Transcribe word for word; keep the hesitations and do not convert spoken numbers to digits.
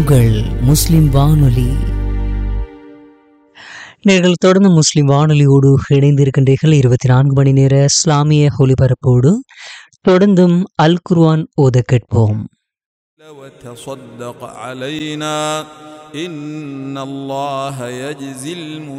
உங்கள் முஸ்லிம் வானொலி. நீங்கள் தொடர்ந்து முஸ்லிம் வானொலியோடு இணைந்திருக்கின்றீர்கள். இருபத்தி நான்கு மணி நேர இஸ்லாமிய ஒலிபரப்போடு தொடர்ந்தும் அல் குர்ஆன் ஓத கேட்போம். وتصدق علينا إن الله يجزي